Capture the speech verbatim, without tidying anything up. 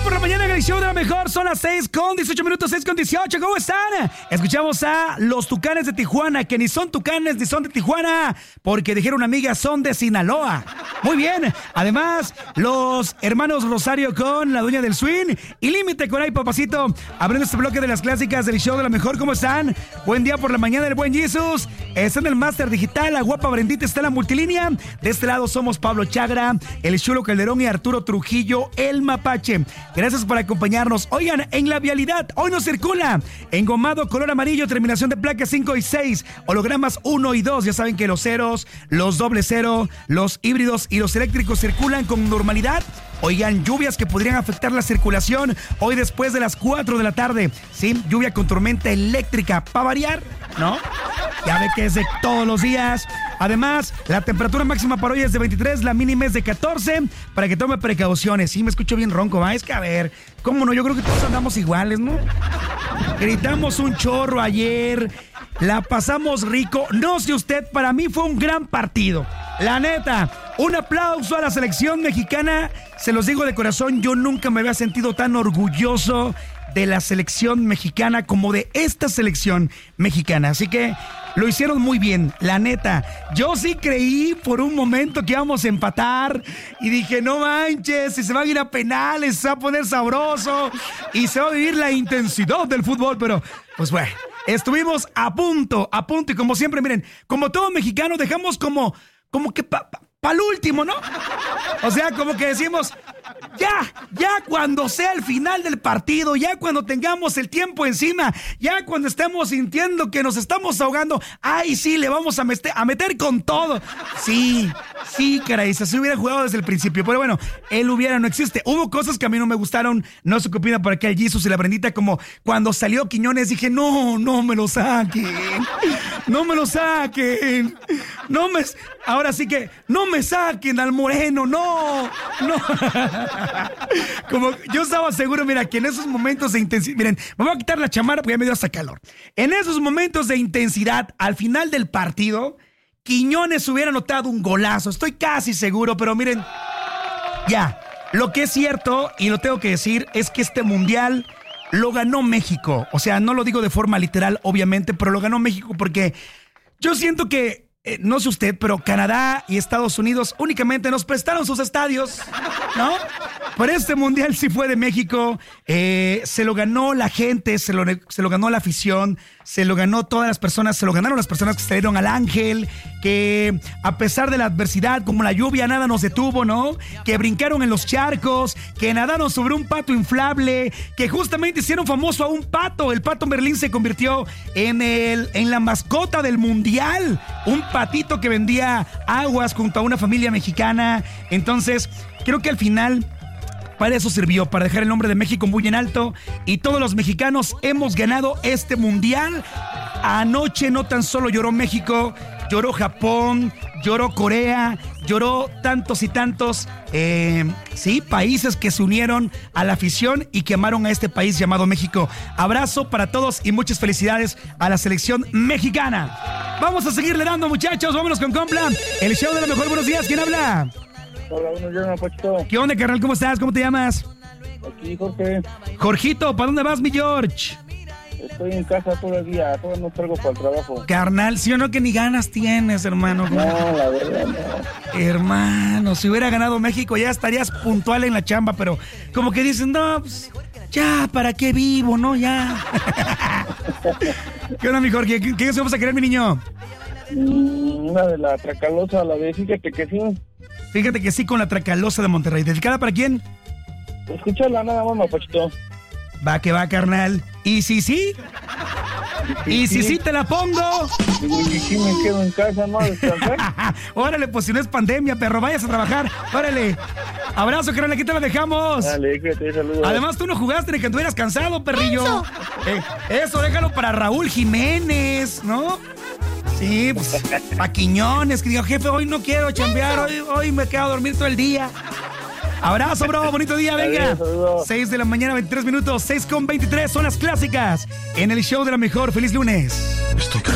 por la mañana en el show de la mejor. Son las seis con dieciocho minutos, seis con dieciocho. ¿Cómo están? Escuchamos a los Tucanes de Tijuana, que ni son Tucanes ni son de Tijuana, porque dijeron amigas, son de Sinaloa. Muy bien. Además, los hermanos Rosario con la dueña del swing y Límite con Ay Papacito, abriendo este bloque de las clásicas del show de la mejor. ¿Cómo están? Buen día por la mañana, el buen Jesus. Está en el Máster Digital, la guapa Brendita está en la multilínea. De este lado somos Pablo Chagra, el Chulo Calderón y Arturo Trujillo, el Mapache. Gracias por acompañarnos. Oigan, en la vialidad, hoy no circula engomado color amarillo, terminación de placas cinco y seis, hologramas uno y dos. Ya saben que los ceros, los doble cero, los híbridos y los eléctricos circulan con normalidad. Oigan, lluvias que podrían afectar la circulación hoy después de las cuatro de la tarde. Sí, lluvia con tormenta eléctrica, para variar, ¿no? Ya ve que es de todos los días. Además, la temperatura máxima para hoy es de veintitrés, la mínima es de catorce, para que tome precauciones. Sí, me escucho bien ronco, ¿va? Es que a ver, ¿cómo no? Yo creo que todos andamos iguales, ¿no? Gritamos un chorro ayer, la pasamos rico. No sé usted, para mí fue un gran partido. La neta, un aplauso a la selección mexicana. Se los digo de corazón, yo nunca me había sentido tan orgulloso de la selección mexicana como de esta selección mexicana. Así que lo hicieron muy bien, la neta. Yo sí creí por un momento que íbamos a empatar y dije, no manches, si se van a ir a penales, se va a poner sabroso y se va a vivir la intensidad del fútbol. Pero, pues bueno, estuvimos a punto, a punto. Y como siempre, miren, como todo mexicano, dejamos como, como que para pa, pa el último, ¿no? O sea, como que decimos, ya, ya cuando sea el final del partido, ya cuando tengamos el tiempo encima, ya cuando estemos sintiendo que nos estamos ahogando, ay, sí, le vamos a, mete, a meter con todo. Sí, sí, caray, se hubiera jugado desde el principio. Pero bueno, el hubiera no existe. Hubo cosas que a mí no me gustaron, no sé qué opina por acá el Jesus y la Brendita, como cuando salió Quiñones, dije, no, no me lo saquen, no me lo saquen, no me... Ahora sí que, no me saquen al Moreno, no, no. Como yo estaba seguro, mira, que en esos momentos de intensidad, miren, me voy a quitar la chamarra porque ya me dio hasta calor. En esos momentos de intensidad, al final del partido, Quiñones hubiera anotado un golazo, estoy casi seguro, pero miren, ya, lo que es cierto, y lo tengo que decir, es que este mundial lo ganó México. O sea, no lo digo de forma literal, obviamente, pero lo ganó México porque yo siento que, Eh, no sé usted, pero Canadá y Estados Unidos únicamente nos prestaron sus estadios, ¿no? Pero este mundial sí fue de México, eh, se lo ganó la gente, se lo, se lo ganó la afición, se lo ganó todas las personas, se lo ganaron las personas que salieron al Ángel, que a pesar de la adversidad, como la lluvia, nada nos detuvo, ¿no? Que brincaron en los charcos, que nadaron sobre un pato inflable, que justamente hicieron famoso a un pato. El pato Merlín se convirtió en, el, en la mascota del mundial, un patito que vendía aguas junto a una familia mexicana. Entonces, creo que al final para eso sirvió, para dejar el nombre de México muy en alto, y todos los mexicanos hemos ganado este mundial. Anoche no tan solo lloró México, lloró Japón, lloró Corea, lloró tantos y tantos eh, sí, países que se unieron a la afición y que amaron a este país llamado México. Abrazo para todos y muchas felicidades a la selección mexicana. Vamos a seguirle dando, muchachos, vámonos con Compla, el show de la mejor. Buenos días, ¿quién habla? Hola, buenos días, Mapachito. ¿Qué onda, carnal? ¿Cómo estás? ¿Cómo te llamas? Aquí, Jorge. Jorgito, ¿para dónde vas, mi George? Estoy en casa todo el día, todavía no salgo para el trabajo. Carnal, ¿sí o no que ni ganas tienes, hermano? No, la verdad no. Hermano, si hubiera ganado México ya estarías puntual en la chamba, pero como que dicen, no, pues, ya, ¿para qué vivo, no? Ya. ¿Qué onda, mi Jorge? ¿Qué, qué vamos a querer, mi niño? Una de la Tracalosa, la de Fíjate que sí. Fíjate que sí, con la Tracalosa de Monterrey. ¿Dedicada para quién? Escúchala nada más, Mapachito. Va que va, carnal. ¿Y si sí? ¿Y si sí te la pongo? Y si me quedo en casa, ¿no? Descansar. Órale, pues si no es pandemia, perro, vayas a trabajar. Órale. Abrazo, carnal, aquí te la dejamos. Dale, cuídate, saludos. Además, tú no jugaste ni que estuvieras cansado, perrillo. Eso. Eh, eso, déjalo para Raúl Jiménez, ¿no? Sí, pues, a Quiñones, que digo, jefe, hoy no quiero chambear, hoy, hoy me quedo a dormir todo el día. Abrazo, bro, bonito día, venga. seis de la mañana, veintitrés minutos, seis con veintitrés, son las clásicas en el show de la mejor. Feliz lunes. Estoy